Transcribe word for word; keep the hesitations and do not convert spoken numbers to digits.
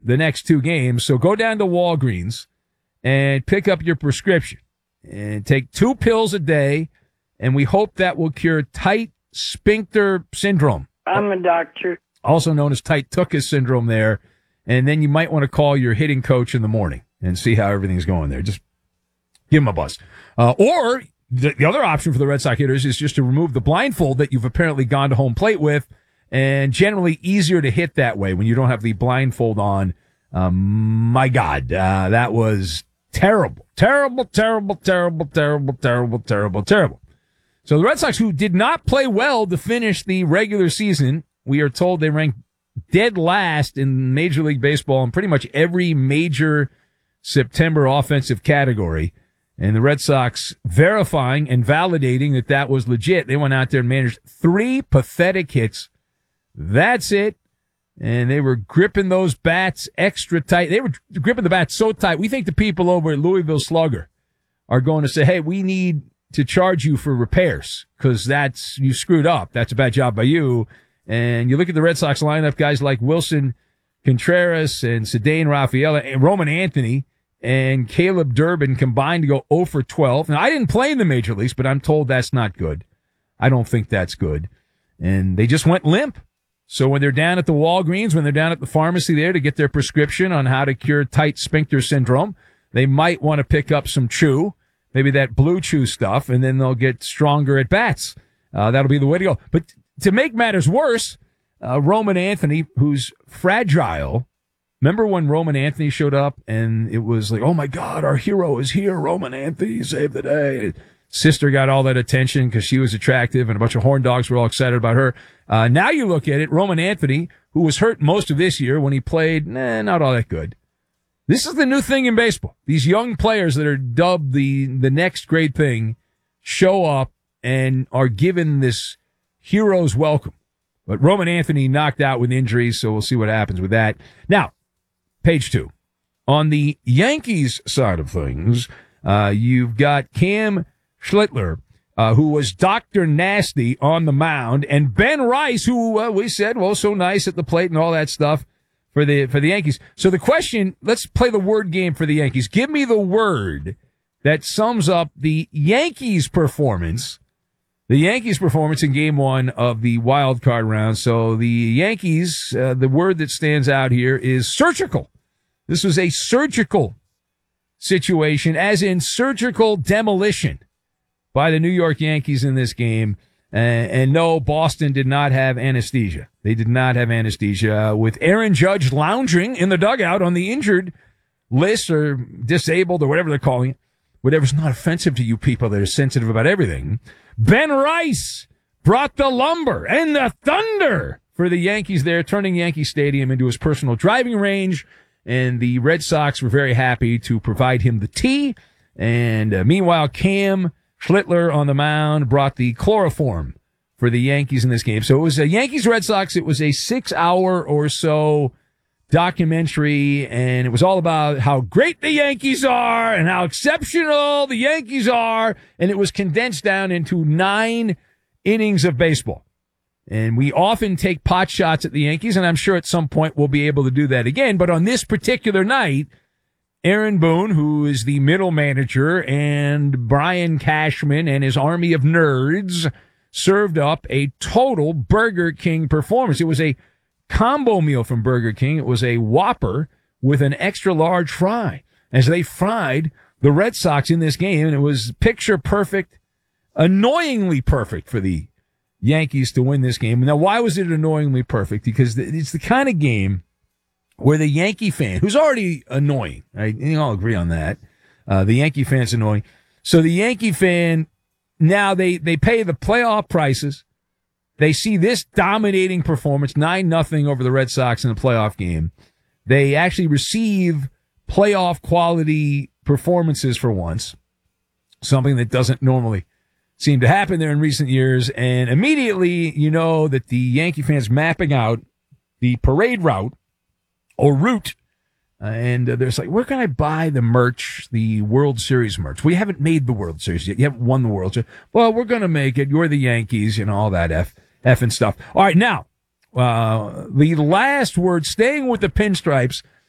the next two games. So go down to Walgreens and pick up your prescription and take two pills a day, and we hope that will cure tight sphincter syndrome. I'm a doctor. Also known as tight tuchus syndrome there. And then you might want to call your hitting coach in the morning and see how everything's going there. Just give him a buzz. Uh, or the, the other option for the Red Sox hitters is just to remove the blindfold that you've apparently gone to home plate with, and generally easier to hit that way when you don't have the blindfold on. Um, my God, uh, that was terrible, terrible, terrible, terrible, terrible, terrible, terrible, terrible. So the Red Sox, who did not play well to finish the regular season, we are told they ranked dead last in Major League Baseball in pretty much every major September offensive category. And the Red Sox verifying and validating that that was legit. They went out there and managed three pathetic hits. That's it. And they were gripping those bats extra tight. They were gripping the bats so tight. We think the people over at Louisville Slugger are going to say, hey, we need to charge you for repairs because that's, you screwed up. That's a bad job by you. And you look at the Red Sox lineup, guys like Wilson Contreras and Ceddanne Rafaela and Roman Anthony and Caleb Durbin combined to go oh for twelve. Now, I didn't play in the major leagues, but I'm told that's not good. I don't think that's good. And they just went limp. So when they're down at the Walgreens, when they're down at the pharmacy there to get their prescription on how to cure tight sphincter syndrome, they might want to pick up some chew, maybe that blue chew stuff, and then they'll get stronger at bats. Uh, that'll be the way to go. But to make matters worse, uh, Roman Anthony, who's fragile. Remember when Roman Anthony showed up and it was like, oh my God, our hero is here. Roman Anthony saved the day. Sister got all that attention because she was attractive and a bunch of horn dogs were all excited about her. Uh, now you look at it, Roman Anthony, who was hurt most of this year when he played, nah, not all that good. This is the new thing in baseball. These young players that are dubbed the, the next great thing show up and are given this hero's welcome. But Roman Anthony knocked out with injuries, so we'll see what happens with that. Now, page two. On the Yankees side of things, uh, you've got Cam Schlittler, uh, who was Doctor Nasty on the mound, and Ben Rice, who uh, we said, well, so nice at the plate and all that stuff for the for the Yankees. So the question, let's play the word game for the Yankees. Give me the word that sums up the Yankees' performance, the Yankees' performance in game one of the wild card round. So the Yankees, uh, the word that stands out here is surgical. This was a surgical situation, as in surgical demolition by the New York Yankees in this game. Uh, and no, Boston did not have anesthesia. They did not have anesthesia. Uh, with Aaron Judge lounging in the dugout on the injured list or disabled or whatever they're calling it, whatever's not offensive to you people that are sensitive about everything, Ben Rice brought the lumber and the thunder for the Yankees there, turning Yankee Stadium into his personal driving range. And the Red Sox were very happy to provide him the tea. And uh, meanwhile, Cam Schlittler on the mound brought the chloroform for the Yankees in this game. So it was a Yankees-Red Sox. It was a six-hour or so documentary, and it was all about how great the Yankees are and how exceptional the Yankees are, and it was condensed down into nine innings of baseball. And we often take pot shots at the Yankees, and I'm sure at some point we'll be able to do that again. But on this particular night, Aaron Boone, who is the middle manager, and Brian Cashman and his army of nerds served up a total Burger King performance. It was a combo meal from Burger King. It was a Whopper with an extra large fry as they fried the Red Sox in this game. And it was picture perfect, annoyingly perfect for the Yankees to win this game. Now, why was it annoyingly perfect? Because it's the kind of game where the Yankee fan, who's already annoying, right? You all agree on that. Uh, the Yankee fan's annoying. So the Yankee fan, now they, they pay the playoff prices. They see this dominating performance, nine nothing over the Red Sox in the playoff game. They actually receive playoff quality performances for once, something that doesn't normally seem to happen there in recent years. And immediately, you know that the Yankee fans mapping out the parade route or route. Uh, and uh, there's like, where can I buy the merch, the World Series merch? We haven't made the World Series yet. You haven't won the World Series. Well, we're going to make it. You're the Yankees, you know, all that F, F and stuff. All right. Now, uh, the last word, staying with the pinstripes,